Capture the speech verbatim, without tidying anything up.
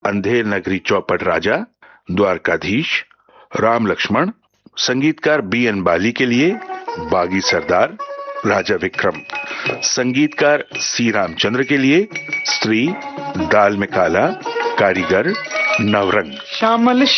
अंधेर नगरी चौपट राजा, द्वारकाधीश, राम लक्ष्मण। संगीतकार B N बाली के लिए बागी सरदार, राजा विक्रम। संगीतकार सी रामचंद्र के लिए स्त्री, दाल में काला, कारीगर, नवरंग। श्यामल